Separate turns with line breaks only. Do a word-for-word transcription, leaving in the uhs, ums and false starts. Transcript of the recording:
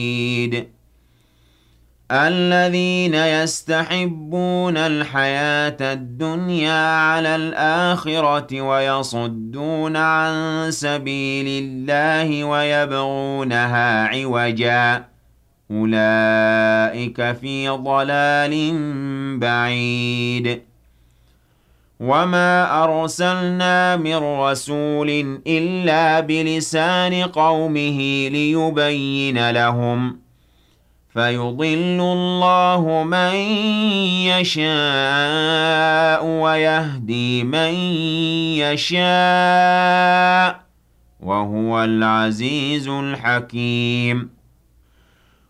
الذين يستحبون الحياة الدنيا على الآخرة ويصدون عن سبيل الله ويبغونها عوجا أولئك في ضلال بعيد وما أرسلنا من رسول إلا بلسان قومه ليبين لهم فيضل الله من يشاء ويهدي من يشاء وهو العزيز الحكيم